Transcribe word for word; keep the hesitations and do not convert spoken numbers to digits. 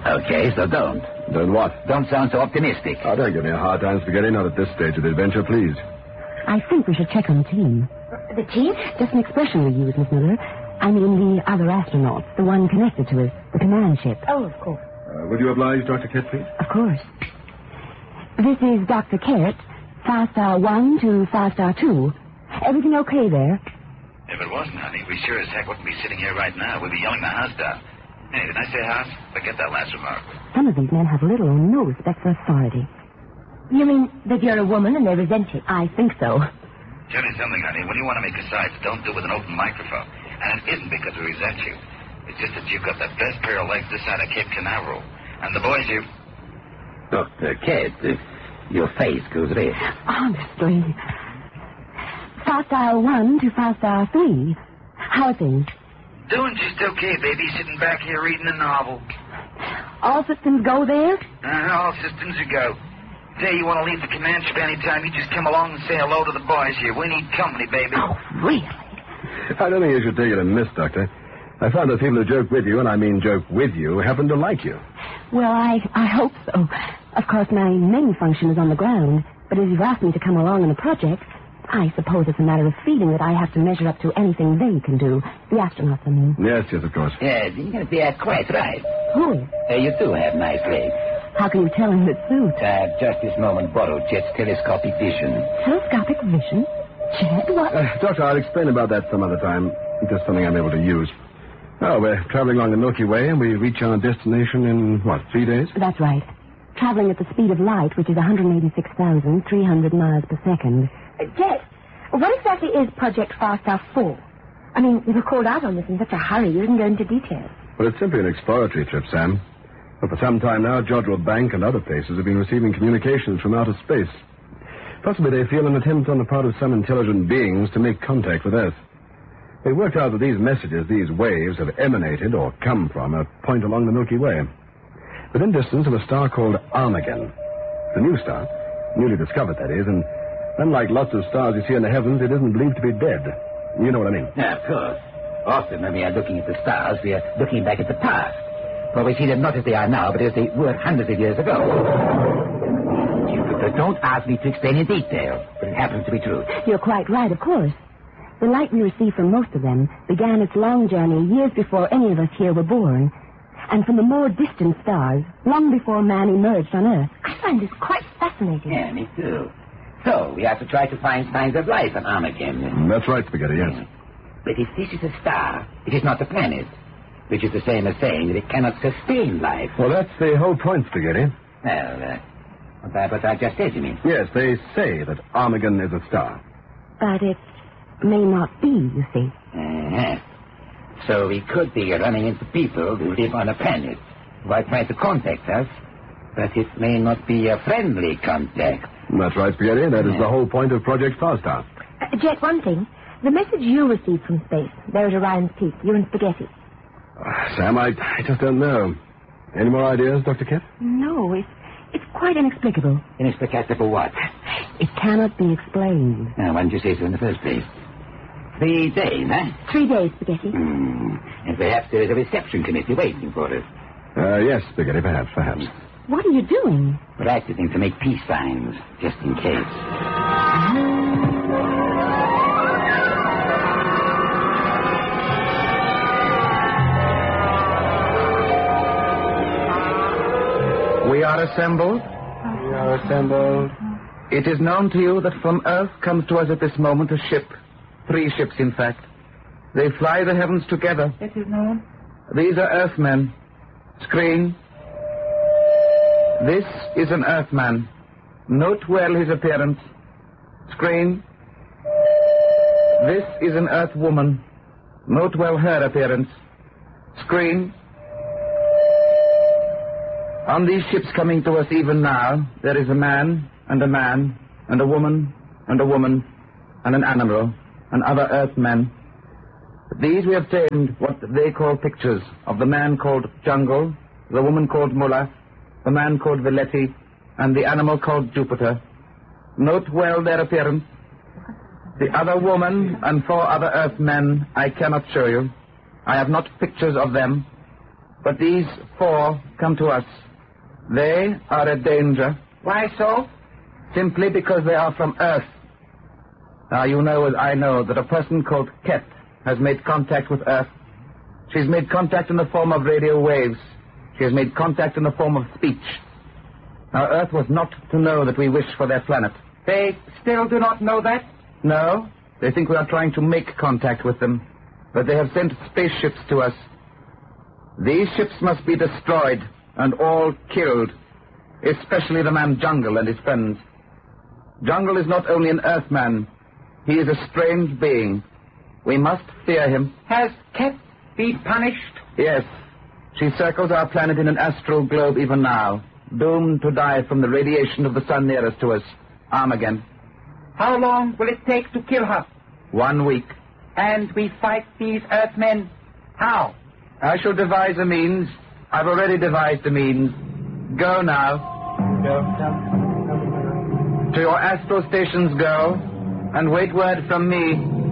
Okay, so don't. Don't what? Don't sound so optimistic. Oh, don't give me a hard time, Spaghetti. Not at this stage of the adventure, please. I think we should check on the team. The team? Just an expression we use, Miss Miller. I mean the other astronauts, the one connected to us, the command ship. Oh, of course. Uh, would you oblige Doctor Kett, please? Of course. This is Doctor Kett, five star one to five star two. Everything okay there? If it wasn't, honey, we sure as heck wouldn't be sitting here right now. We'd be yelling the house down. Hey, didn't I say house? Forget that last remark. Some of these men have little or no respect for authority. You mean that you're a woman and they resent you? I think so. Tell you something, honey. When you want to make a size, don't do it with an open microphone. And it isn't because we resent you. It's just that you've got the best pair of legs this side of Cape Canaveral. And the boys you... Doctor Kett, uh, your face goes red. Honestly. Five star one to five star three. How are things? Doing just okay, baby. Sitting back here reading a novel. All systems go there? Uh, all systems are go. Say you want to leave the command ship anytime, you just come along and say hello to the boys here. We need company, baby. Oh, really? I don't think you should take it amiss, Doctor. I found that people who joke with you, and I mean joke with you, happen to like you. Well, I, I hope so. Of course, my main function is on the ground, but as you've asked me to come along in a project, I suppose it's a matter of feeling that I have to measure up to anything they can do. The astronauts, I mean. Yes, yes, of course. Yes, they are quite right. Who? Uh, you do have nice legs. How can you tell in the suit? I have just this moment borrowed Jet's telescopic vision. Telescopic vision? Jet? What? Uh, doctor, I'll explain about that some other time. Just something I'm able to use. Oh, we're traveling along the Milky Way, and we reach our destination in, what, three days? That's right. Traveling at the speed of light, which is one hundred eighty-six thousand three hundred miles per second. Uh, Jet, what exactly is Project Far South for? I mean, you were called out on this in such a hurry, you didn't go into details. Well, it's simply an exploratory trip, Sam. But for some time now, Jodrell Bank and other places have been receiving communications from outer space. Possibly they feel an attempt on the part of some intelligent beings to make contact with Earth. They worked out that these messages, these waves, have emanated or come from a point along the Milky Way. Within distance of a star called Armageddon. It's a new star, newly discovered, that is, and unlike lots of stars you see in the heavens, it isn't believed to be dead. You know what I mean? Yeah, of course. Often when we are looking at the stars, we are looking back at the past. For we see them not as they are now, but as they were hundreds of years ago. You don't ask me to explain in detail, but it happens to be true. You're quite right, of course. The light we receive from most of them began its long journey years before any of us here were born. And from the more distant stars, long before man emerged on Earth. I find this quite fascinating. Yeah, me too. So, we have to try to find signs of life on Armageddon. That's right, Spaghetti, yes. But if this is a star, it is not a planet. Which is the same as saying that it cannot sustain life. Well, that's the whole point, Spaghetti. Well, uh, what, I, what I just said, you mean? Yes, they say that Armageddon is a star. But it may not be, you see. Uh-huh. So we could be running into people who live on a planet who are trying to contact us, but it may not be a friendly contact. That's right, Spaghetti. That is the whole point of Project Farstar. Uh, Jet, one thing. The message you received from space, there at Orion's Peak, you and Spaghetti. Uh, Sam, I, I just don't know. Any more ideas, Doctor Kett? No, it's, it's quite inexplicable. Inexplicable what? It cannot be explained. Now, why didn't you say so in the first place? Three days, huh? Three days, Spaghetti. Hmm. And perhaps there is a reception committee waiting for us. Uh, yes, Spaghetti, perhaps, perhaps. What are you doing? Practicing to make peace signs, just in case. We are assembled. We are assembled. It is known to you that from Earth comes to us at this moment a ship. Three ships, in fact. They fly the heavens together. It is known. These are Earthmen. Screen. This is an Earthman. Note well his appearance. Screen. This is an Earthwoman. Note well her appearance. Screen. On these ships coming to us even now, there is a man and a man and a woman and a woman and an animal and other Earthmen. These we have tamed what they call pictures of the man called Jungle, the woman called Mullah, the man called Villetti, and the animal called Jupiter. Note well their appearance. The other woman and four other Earthmen I cannot show you. I have not pictures of them. But these four come to us. They are a danger. Why so? Simply because they are from Earth. Now, you know as I know that a person called Ket has made contact with Earth. She's made contact in the form of radio waves. She has made contact in the form of speech. Now, Earth was not to know that we wish for their planet. They still do not know that? No. They think we are trying to make contact with them. But they have sent spaceships to us. These ships must be destroyed and all killed, especially the man Jungle and his friends. Jungle is not only an Earthman. He is a strange being. We must fear him. Has Ket been punished? Yes. She circles our planet in an astral globe even now, doomed to die from the radiation of the sun nearest to us, Armageddon. How long will it take to kill her? One week. And we fight these Earthmen? How? I shall devise a means. I've already devised a means. Go now. Go. To your astral stations go, and wait word from me.